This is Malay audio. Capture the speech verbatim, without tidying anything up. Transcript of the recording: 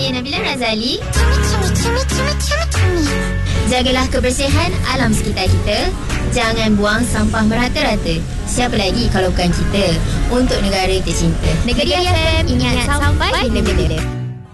Saya Nabila Razali. Jagalah kebersihan alam sekitar kita. Jangan buang sampah merata-rata. Siapa lagi kalau bukan kita? Untuk negara tercinta. Negeri F M, ingat sampai bila-bila.